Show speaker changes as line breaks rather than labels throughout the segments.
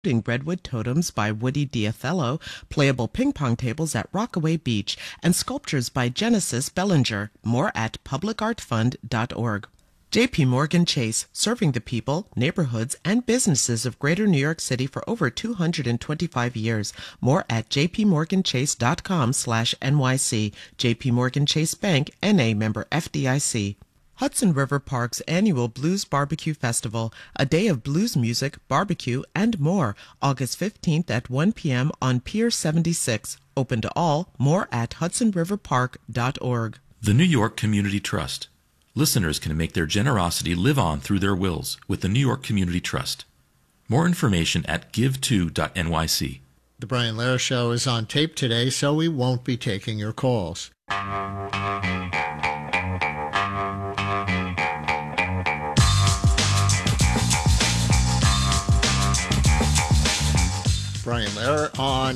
including Redwood Totems by Woody Diathello, playable ping-pong tables at Rockaway Beach, and sculptures by Genesis Bellinger. More at publicartfund.org. J.P. Morgan Chase, serving the people, neighborhoods, and businesses of Greater New York City for over 225 years. More at jpmorganchase.com/NYC. J.P. Morgan Chase Bank, N.A. member FDIC. Hudson River Park's annual Blues Barbecue Festival, a day of blues music, barbecue, and more, August 15th at 1 p.m. on Pier 76. Open to all. More at hudsonriverpark.org.
The New York Community Trust. Listeners can make their generosity live on through their wills with the New York Community Trust. More information at give2.nyc.
The Brian Lehrer Show is on tape today, so we won't be taking your calls. Brian Lehrer on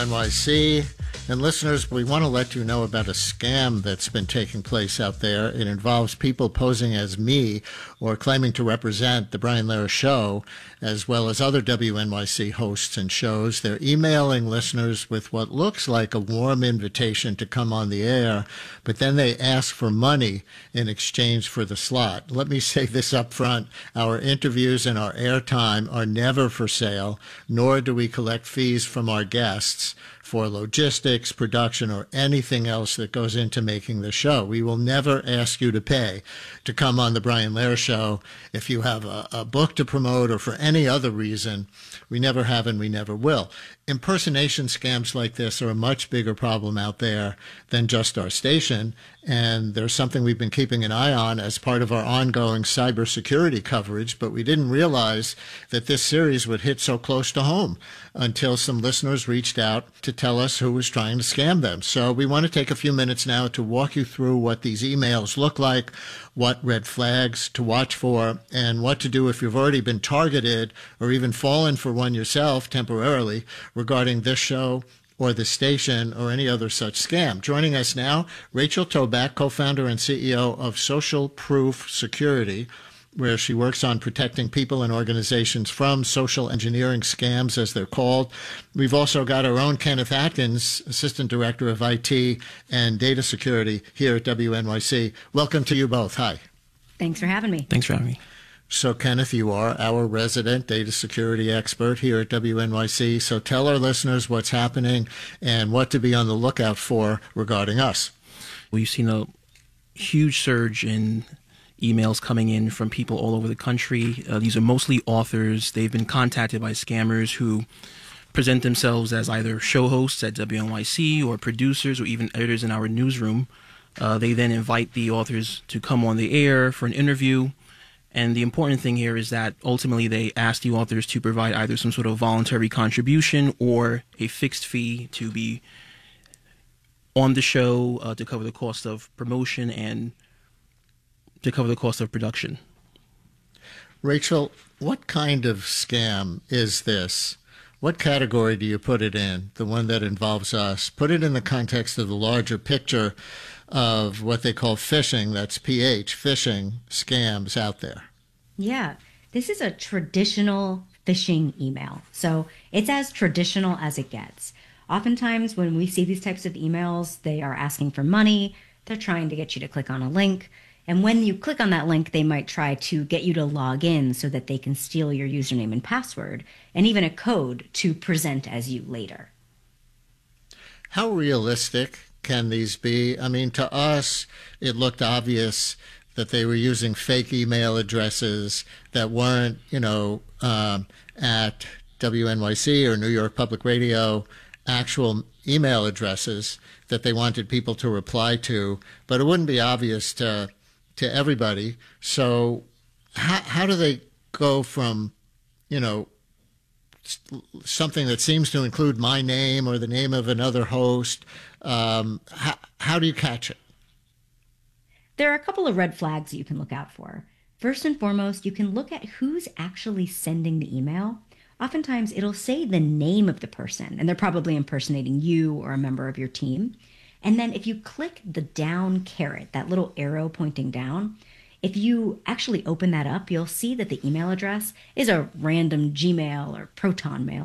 WNYC. And listeners, we want to let you know about a scam that's been taking place out there. It involves people posing as me or claiming to represent the Brian Lehrer Show, as well as other WNYC hosts and shows. They're emailing listeners with what looks like a warm invitation to come on the air, but then they ask for money in exchange for the slot. Let me say this up front. Our interviews and our airtime are never for sale, nor do we collect fees from our guests for logistics, production, or anything else that goes into making the show. We will never ask you to pay to come on the Brian Lehrer Show if you have a book to promote or for any other reason. We never have and we never will. Impersonation scams like this are a much bigger problem out there than just our station, and there's something we've been keeping an eye on as part of our ongoing cybersecurity coverage, but we didn't realize that this series would hit so close to home until some listeners reached out to tell us who was trying to scam them. So we want to take a few minutes now to walk you through what these emails look like, what red flags to watch for, and what to do if you've already been targeted or even fallen for one yourself temporarily regarding this show or the station or any other such scam. Joining us now, Rachel Toback, co-founder and CEO of Social Proof Security, where she works on protecting people and organizations from social engineering scams, as they're called. We've also got our own Kenneth Atkins, Assistant Director of IT and Data Security here at WNYC. Welcome to you both. Hi.
Thanks for having me.
Thanks for having me.
So, Kenneth, you are our resident data security expert here at WNYC. So tell our listeners what's happening and what to be on the lookout for regarding us.
We've seen a huge surge in emails coming in from people all over the country. These are mostly authors. They've been contacted by scammers who present themselves as either show hosts at WNYC or producers or even editors in our newsroom. They then invite the authors to come on the air for an interview. And the important thing here is that ultimately they ask the authors to provide either some sort of voluntary contribution or a fixed fee to be on the show to cover the cost of promotion and to cover the cost of production.
Rachel, what kind of scam is this? What category do you put it in, the one that involves us? Put it in the context of the larger picture of what they call phishing, that's PH, phishing scams out there.
Yeah, this is a traditional phishing email. So it's as traditional as it gets. Oftentimes when we see these types of emails, they are asking for money. They're trying to get you to click on a link. And when you click on that link, they might try to get you to log in so that they can steal your username and password and even a code to present as you later.
How realistic can these be? I mean, to us, it looked obvious that they were using fake email addresses that weren't, at WNYC or New York Public Radio, actual email addresses that they wanted people to reply to, but it wouldn't be obvious to everybody. So how do they go from, something that seems to include my name or the name of another host? How do you catch it?
There are a couple of red flags that you can look out for. First and foremost, you can look at who's actually sending the email. Oftentimes, it'll say the name of the person, and they're probably impersonating you or a member of your team. And then if you click the down caret, that little arrow pointing down, If you actually open that up, you'll see that the email address is a random Gmail or Proton Mail